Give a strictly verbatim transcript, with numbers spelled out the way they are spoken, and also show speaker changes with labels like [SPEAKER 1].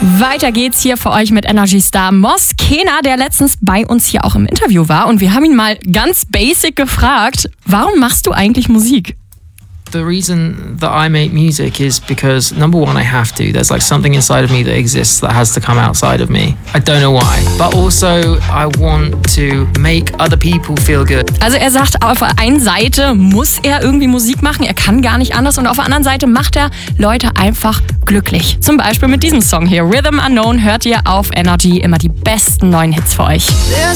[SPEAKER 1] Weiter geht's hier für euch mit Energy Star Moss Kena, der letztens bei uns hier auch im Interview war. Und wir haben ihn mal ganz basic gefragt, warum machst du eigentlich Musik?
[SPEAKER 2] The reason that I make music is because, number one, I have to. There's like something inside of me that exists that has to come outside of me. I don't know why. But also, I want to make other people feel good.
[SPEAKER 1] Also er sagt, auf der einen Seite muss er irgendwie Musik machen, er kann gar nicht anders. Und auf der anderen Seite macht er Leute einfach glücklich. Zum Beispiel mit diesem Song hier, Rhythm Unknown, hört ihr auf Energy immer die besten neuen Hits für euch.
[SPEAKER 3] There's